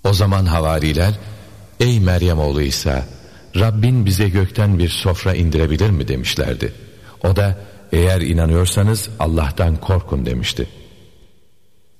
O zaman havariler, ey Meryem oğlu İsa, Rabbin bize gökten bir sofra indirebilir mi demişlerdi. O da, eğer inanıyorsanız Allah'tan korkun demişti.